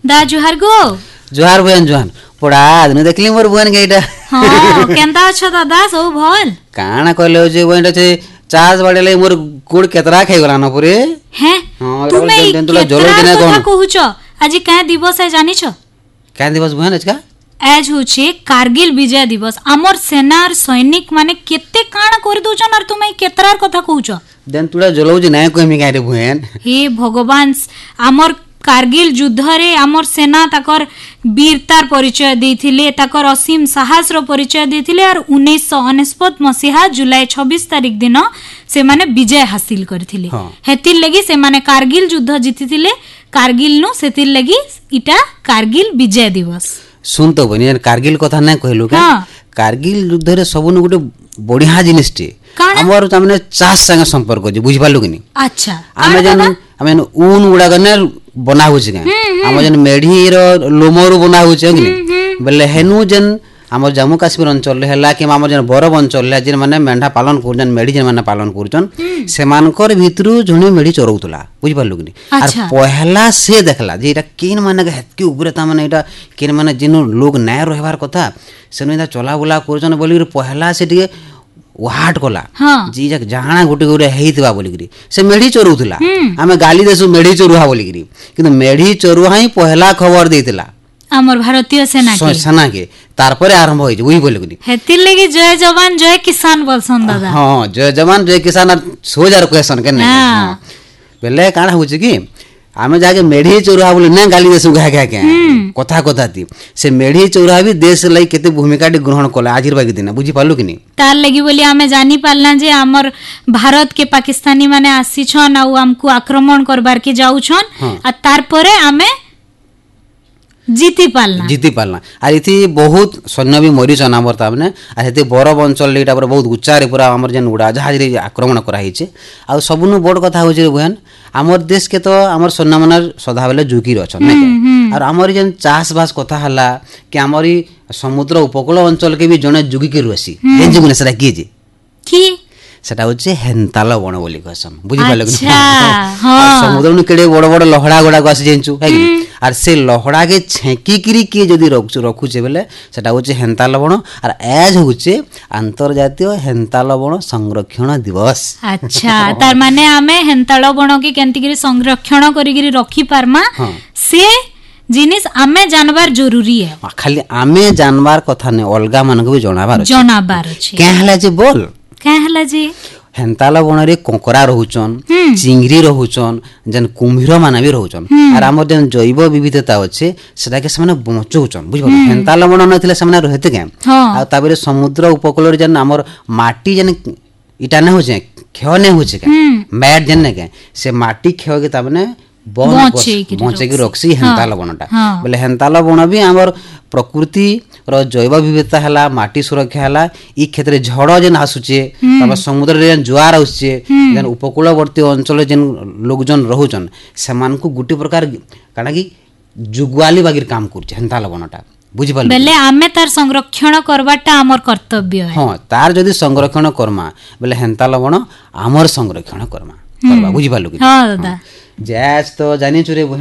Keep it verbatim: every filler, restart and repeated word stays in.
दा जुहार गो जुहार बहन जुहान पड़ा आदमी देखली मोर बहन के इटा हां केंता छ दादा सब भल काना कहले जे बहन छे चार्ज बाडले मोर गुड़ केतरा खाइ गला न पुरे हैं तुमे केतरा कथा कहूछ आज का दिवस है जानि छ का दिवस बहन आज का आज होछे कारगिल विजय दिवस आमर सेना और सैनिक माने केते काना कर दोछन और तुमे केतरार कथा कहूछ देन तुला जलौ जे नाय कहमी कारे बहन हे भगवान आमर कारगिल युद्ध रे आमर सेना ताकर वीरतार परिचय देथिले ताकर असीम साहस रो परिचय देथिले और उन्नीस सौ अनस्पत मसीहा जुलाई छब्बीस तारिख दिन से माने विजय हासिल करथिले हाँ। हेतिर लगी से माने कारगिल युद्ध जीतिथिले कारगिल नो सेतिर लगी इटा कारगिल विजय दिवस सुन तो बनी कारगिल कथा ना कहलु का हाँ। कारगिल युद्ध रे सबनु गुटे बढ़िया जिनिस टे हमर तामने चास संग संपर्क जे बुझ पालु किनी अच्छा आमे जन आमे ऊन गुडा गने बना होछि का हम जन मेढी रो लोमरु बना होछि कि बले हेनु जन हमर जम्मू काश्मीर अंचल हैला कि हमर जन बरफ अंचल है जिन माने मेंढा पालन करजन मेढी जन माने पालन करजन से मानकर भितरु जने मेढी चरौतला बुझ पालु किनी और पहला से देखला जे एटा केन माने हेतके ऊपर ता माने एटा केन माने जिन लोग नाय रहबार कथा सेनु चला बुला करजन बोली पहला से टिके वाट कोला हाँ। जी जक जहाना गुटे गुटे हेइतबा बोलिकरी से मेढी चोरुथला हमें गाली देसु मेढी चोरुहा बोलिकरी किंतु मेढी चोरुहा ही पहला खबर देतिला हमर भारतीय सेना के सेना के तारपरे आरंभ होई ओई बोलिकरी हेतिर लगी जय जवान जय किसान बोलसन दादा हां जय जवान जय किसान सोजार क्वेश्चन के नै हां बेले काना होछि कि आमे जाके मेढी चोरुहा बोली ना गाली देसु घा घा के कथा कथा थी से मेढी चोरुहा भी देश लई केते भूमिका ग्रहण कला आजिर बाकी दिन बुझी पालु कि नहीं तार लगी बोली आमे जानी पालना जे हमर भारत के पाकिस्तानी माने आसी छन आ हमको आक्रमण करबार के जाउ छन आ तार परे आमे जीती पालना जीती पालना आ इथि बहुत सैन्य भी मरी छन हमर तामने आ हेते बरफ अंचल लेटा पर बहुत उच्चा रे पूरा हमर जन उड़ा जहाज रे आक्रमण करा हिचे आ सबनु बड़ कथा हो जे बहन हमर देश के तो हमर सैन्य मानर सदा बेले जुकी रछन नै और हमर जन चाष बास कथा हला कि हमर समुद्र उपकूल अंचल के भी जने जुगी के रसी हे जुगने सरा की जे की सेटा होचे हेंताल बण बोली कहसन बुझि पाले कि हां समुद्र नु केडे बड़ बड़ लहड़ा गोडा को आसी जेंचु है कि और से लहड़ा के छेकी किरी के जदी रखु रखु छे बेले सेटा होचे हेंताल बण और आज होचे अंतर्राष्ट्रीय हेंताल बण संरक्षण दिवस अच्छा तार माने हमें हेंताल बण के केंति किरी संरक्षण करी किरी रखी पारमा से जिनिस आमे जानबार जरूरी है खाली आमे जानबार कथा ने अलगा मन को भी जणाबार जणाबार छै के हला जे बोल के हला जे हेंताल बण रे कोकरा रहउचन चिंगरी रहउचन जन कुम्भीर माने भी रहउचन और हमर जन जैव विविधता अछि सेटा के समान बचौचन बुझबो हेंताल बण नथिले समान रहते के आ ताबरे समुद्र उपकूल जन हमर माटी जन इटा न होचे खेव ने होचे के मैट जन ने के से माटी खेव के ताबने बचे की रखसी हेंताल बनटा बोले हेंताल बन भी हमर प्रकृति रो जैव विविधता हला माटी सुरक्षा हला ई क्षेत्र झड़ जन आसुचे तब समुद्र रे जुआर आसुचे जन उपकूलवर्ती अंचल जन लोग जन रहउचन समान को गुटी प्रकार काना की जुगवाली बागिर काम करछ हेंताल बनटा बुझि पाले बेले आमे तार संरक्षण करबाटा हमर कर्तव्य है हां तार जदी संरक्षण करमा बेले हेंताल बन हमर संरक्षण करमा करबा बुझि पालु कि हां दादा जैस तो जानि चुरे